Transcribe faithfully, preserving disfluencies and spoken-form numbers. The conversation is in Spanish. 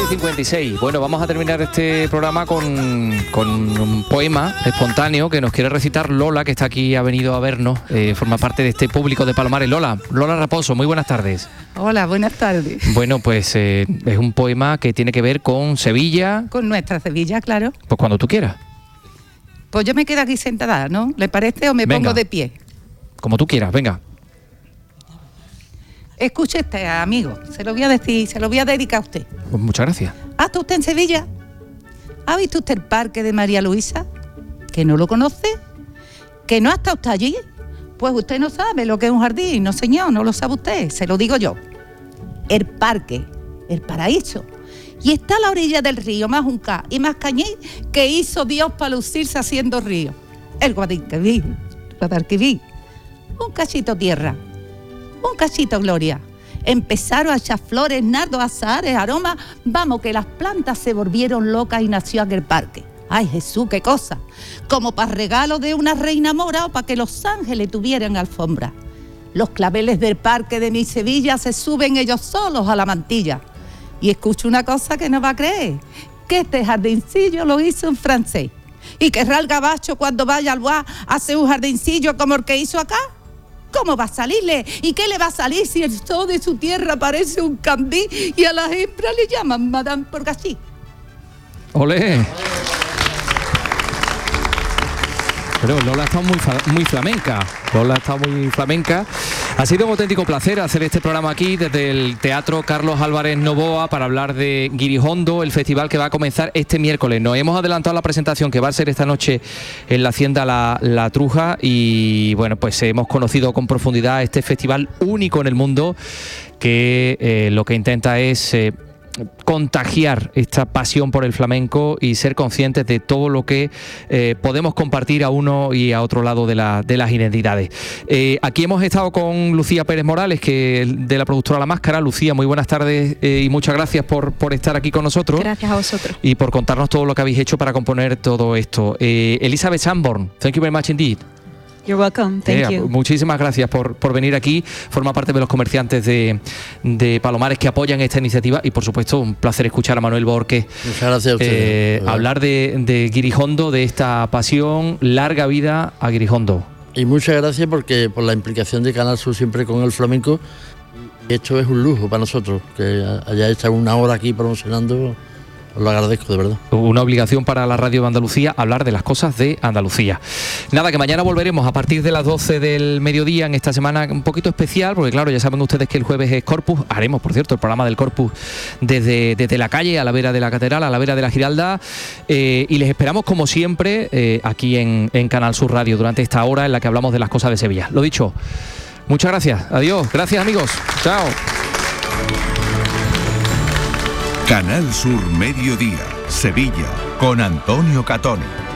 cincuenta y seis. Bueno, vamos a terminar este programa con, con un poema espontáneo que nos quiere recitar Lola, que está aquí, ha venido a vernos, eh, forma parte de este público de Palomares. Lola, Lola Raposo, muy buenas tardes. Hola, buenas tardes. Bueno, pues eh, es un poema que tiene que ver con Sevilla. Con nuestra Sevilla, claro. Pues cuando tú quieras. Pues yo me quedo aquí sentada, ¿no? ¿Le parece o me Venga. pongo de pie? Como tú quieras, venga. Escuche este, amigo, se lo voy a decir, se lo voy a dedicar a usted. Pues muchas gracias. ¿Ha estado usted en Sevilla? ¿Ha visto usted el parque de María Luisa? ¿Que no lo conoce? ¿Que no ha estado usted allí? Pues usted no sabe lo que es un jardín, no señor, no lo sabe usted, se lo digo yo. El parque, el paraíso. Y está a la orilla del río, más junca y más cañí que hizo Dios para lucirse haciendo río. El Guadalquivir, Guadalquivir, un cachito tierra. Un cachito gloria. Empezaron a echar flores, nardos, azahares, aromas. Vamos, que las plantas se volvieron locas y nació aquel parque. Ay, Jesús, qué cosa. Como para regalo de una reina mora o para que los ángeles tuvieran alfombra. Los claveles del parque de mi Sevilla se suben ellos solos a la mantilla. Y escucho una cosa que no va a creer, que este jardincillo lo hizo en francés. Y que el gabacho cuando vaya al Bois hace un jardincillo como el que hizo acá. ¿Cómo va a salirle? ¿Y qué le va a salir si el sol de su tierra parece un cambí y a las hembras le llaman Madame Porgasí? ¡Olé! Pero Lola ha estado muy, muy flamenca. Lola ha estado muy flamenca. Ha sido un auténtico placer hacer este programa aquí desde el Teatro Carlos Álvarez Novoa para hablar de Guirijondo, el festival que va a comenzar este miércoles. Nos hemos adelantado la presentación que va a ser esta noche en la Hacienda La, la Truja y bueno, pues hemos conocido con profundidad este festival único en el mundo que eh, lo que intenta es Eh, contagiar esta pasión por el flamenco y ser conscientes de todo lo que eh, podemos compartir a uno y a otro lado de, la, de las identidades. Eh, aquí hemos estado con Lucía Pérez Morales, que de la productora La Máscara. Lucía, muy buenas tardes eh, y muchas gracias por, por estar aquí con nosotros. Gracias a vosotros. Y por contarnos todo lo que habéis hecho para componer todo esto. Eh, Elizabeth Sanborn, thank you very much indeed. You're welcome, thank Yeah, you. Muchísimas gracias por, por venir aquí, forma parte de los comerciantes de, de Palomares que apoyan esta iniciativa y por supuesto un placer escuchar a Manuel Borges. Muchas gracias a ustedes. Eh, hablar de, de Guirijondo, de esta pasión, larga vida a Guirijondo. Y muchas gracias porque por la implicación de Canal Sur siempre con el flamenco. Esto es un lujo para nosotros, que haya hecho una hora aquí promocionando. Os lo agradezco, de verdad. Una obligación para la radio de Andalucía hablar de las cosas de Andalucía. Nada, que mañana volveremos a partir de las doce del mediodía en esta semana un poquito especial, porque claro, ya saben ustedes que el jueves es Corpus. Haremos, por cierto, el programa del Corpus desde, desde la calle, a la vera de la Catedral, a la vera de la Giralda. Eh, y les esperamos, como siempre, eh, aquí en, en Canal Sur Radio, durante esta hora en la que hablamos de las cosas de Sevilla. Lo dicho, muchas gracias. Adiós. Gracias, amigos. Chao. Canal Sur Mediodía, Sevilla, con Antonio Catoni.